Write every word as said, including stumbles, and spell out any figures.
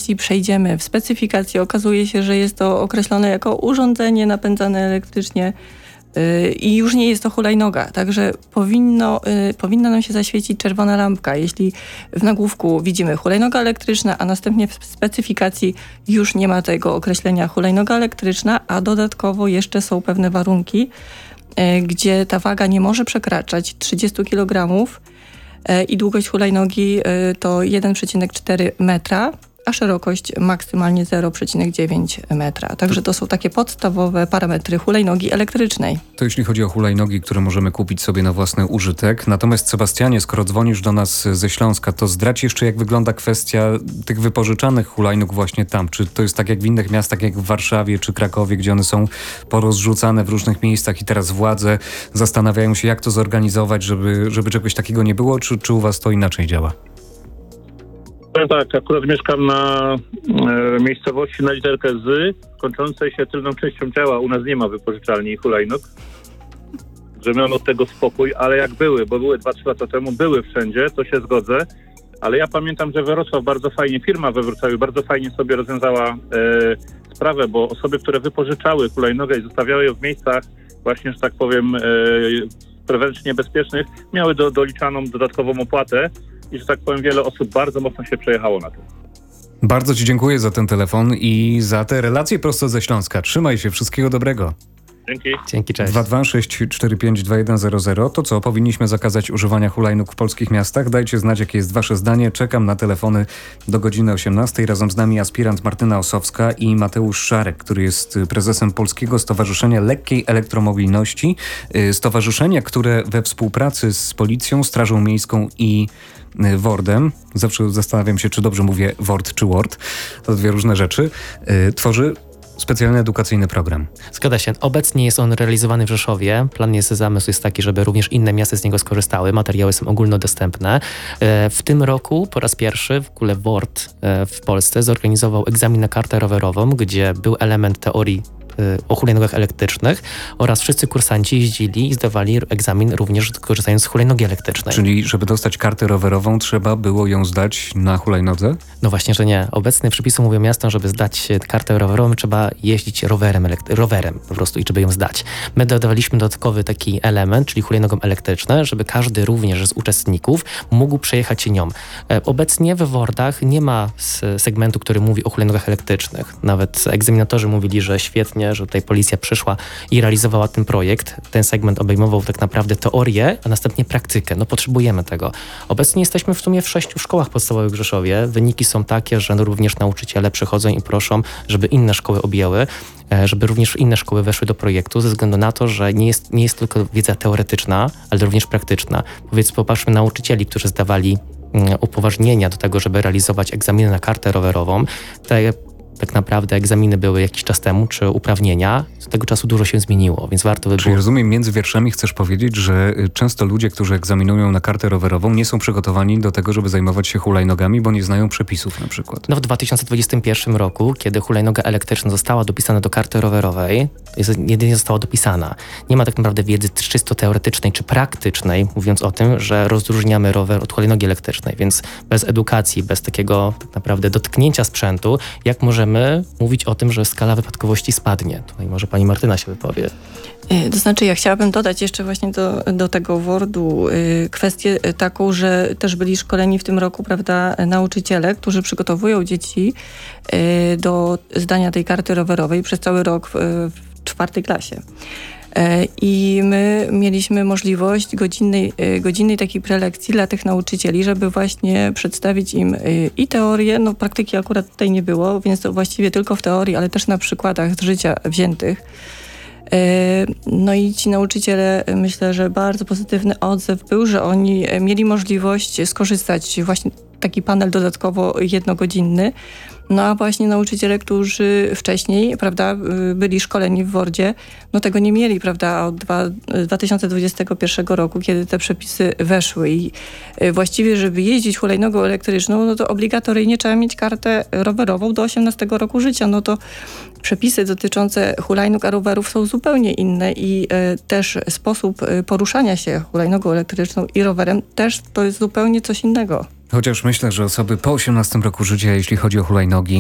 jeśli przejdziemy w specyfikację, okazuje się, że jest to określone jako urządzenie napędzane elektrycznie yy, i już nie jest to hulajnoga. Także powinno, yy, powinna nam się zaświecić czerwona lampka. Jeśli w nagłówku widzimy hulajnoga elektryczna, a następnie w specyfikacji już nie ma tego określenia hulajnoga elektryczna, a dodatkowo jeszcze są pewne warunki, yy, gdzie ta waga nie może przekraczać trzydzieści kilogramów, i długość hulajnogi to jeden przecinek cztery metra, a szerokość maksymalnie zero przecinek dziewięć metra. Także to są takie podstawowe parametry hulajnogi elektrycznej. To jeśli chodzi o hulajnogi, które możemy kupić sobie na własny użytek. Natomiast Sebastianie, skoro dzwonisz do nas ze Śląska, to zdradź jeszcze, jak wygląda kwestia tych wypożyczanych hulajnóg właśnie tam. Czy to jest tak jak w innych miastach, jak w Warszawie czy Krakowie, gdzie one są porozrzucane w różnych miejscach i teraz władze zastanawiają się, jak to zorganizować, żeby, żeby czegoś takiego nie było, czy, czy u was to inaczej działa? No tak, akurat mieszkam na e, miejscowości na literkę Z, kończącej się tylną częścią ciała. U nas nie ma wypożyczalni hulajnóg, że miałem od tego spokój, ale jak były, bo były dwa trzy lata temu, były wszędzie, to się zgodzę, ale ja pamiętam, że Wrocław bardzo fajnie, firma we Wrocławiu bardzo fajnie sobie rozwiązała e, sprawę, bo osoby, które wypożyczały hulajnogę i zostawiały ją w miejscach właśnie, że tak powiem, e, prewencyjnie bezpiecznych, miały do, doliczaną dodatkową opłatę. I, że tak powiem, wiele osób bardzo mocno się przejechało na tym. Bardzo ci dziękuję za ten telefon i za te relacje prosto ze Śląska. Trzymaj się, wszystkiego dobrego. Dzięki. Dzięki, cześć. dwa dwa sześć cztery pięć dwa jeden zero zero. To co, powinniśmy zakazać używania hulajnóg w polskich miastach? Dajcie znać, jakie jest wasze zdanie. Czekam na telefony do godziny osiemnastej. Razem z nami aspirant Martyna Osowska i Mateusz Szarek, który jest prezesem Polskiego Stowarzyszenia Lekkiej Elektromobilności. Stowarzyszenia, które we współpracy z Policją, Strażą Miejską i Wordem, zawsze zastanawiam się, czy dobrze mówię Word czy Word, to dwie różne rzeczy, yy, tworzy specjalny edukacyjny program. Zgadza się. Obecnie jest on realizowany w Rzeszowie. Plan jest, zamysł jest taki, żeby również inne miasta z niego skorzystały. Materiały są ogólnodostępne. W tym roku po raz pierwszy w ogóle Word w Polsce zorganizował egzamin na kartę rowerową, gdzie był element teorii o hulajnogach elektrycznych oraz wszyscy kursanci jeździli i zdawali egzamin również korzystając z hulajnogi elektrycznej. Czyli żeby dostać kartę rowerową, trzeba było ją zdać na hulajnodze? No właśnie, że nie. Obecne przepisy mówią jasno, żeby zdać kartę rowerową, trzeba jeździć rowerem, elekt- rowerem po prostu i żeby ją zdać. My dodawaliśmy dodatkowy taki element, czyli hulajnogą elektryczną, żeby każdy również z uczestników mógł przejechać się nią. Obecnie we Wordach nie ma segmentu, który mówi o hulajnogach elektrycznych. Nawet egzaminatorzy mówili, że świetnie, że tutaj policja przyszła i realizowała ten projekt. Ten segment obejmował tak naprawdę teorię, a następnie praktykę. No potrzebujemy tego. Obecnie jesteśmy w sumie w sześciu szkołach podstawowych w Rzeszowie. Wyniki są takie, że również nauczyciele przychodzą i proszą, żeby inne szkoły objęły, żeby również inne szkoły weszły do projektu, ze względu na to, że nie jest, nie jest tylko wiedza teoretyczna, ale również praktyczna. Powiedz, popatrzmy na nauczycieli, którzy zdawali upoważnienia do tego, żeby realizować egzaminy na kartę rowerową. Te tak naprawdę egzaminy były jakiś czas temu, czy uprawnienia. Z tego czasu dużo się zmieniło, więc warto by było... Czyli rozumiem, między wierszami chcesz powiedzieć, że często ludzie, którzy egzaminują na kartę rowerową, nie są przygotowani do tego, żeby zajmować się hulajnogami, bo nie znają przepisów na przykład. No w dwa tysiące dwudziestym pierwszym roku, kiedy hulajnoga elektryczna została dopisana do karty rowerowej, jest, jedynie została dopisana. Nie ma tak naprawdę wiedzy czysto teoretycznej czy praktycznej, mówiąc o tym, że rozróżniamy rower od hulajnogi elektrycznej, więc bez edukacji, bez takiego tak naprawdę dotknięcia sprzętu, jak możemy mówić o tym, że skala wypadkowości spadnie. Tutaj może pani Martyna się wypowie. To znaczy, ja chciałabym dodać jeszcze właśnie do, do tego Wordu y, kwestię taką, że też byli szkoleni w tym roku, prawda, nauczyciele, którzy przygotowują dzieci y, do zdania tej karty rowerowej przez cały rok w, w czwartej klasie. I my mieliśmy możliwość godzinnej, godzinnej takiej prelekcji dla tych nauczycieli, żeby właśnie przedstawić im i teorię, no praktyki akurat tutaj nie było, więc to właściwie tylko w teorii, ale też na przykładach z życia wziętych. No i ci nauczyciele, myślę, że bardzo pozytywny odzew był, że oni mieli możliwość skorzystać, właśnie taki panel dodatkowo jednogodzinny. No a właśnie nauczyciele, którzy wcześniej, prawda, byli szkoleni w Wordzie, no tego nie mieli, prawda, od dwa tysiące dwudziestego pierwszego roku, kiedy te przepisy weszły i właściwie, żeby jeździć hulajnogą elektryczną, no to obligatoryjnie trzeba mieć kartę rowerową do osiemnastego roku życia, no to przepisy dotyczące hulajnóg a rowerów są zupełnie inne i e, też sposób poruszania się hulajnogą elektryczną i rowerem też to jest zupełnie coś innego. Chociaż myślę, że osoby po osiemnastym roku życia, jeśli chodzi o hulajnogi,